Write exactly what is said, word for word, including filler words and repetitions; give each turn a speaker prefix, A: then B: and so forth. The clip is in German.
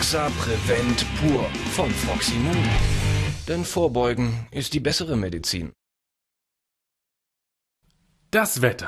A: Exa Prevent pur von Froximund. Denn Vorbeugen ist die bessere Medizin.
B: Das Wetter.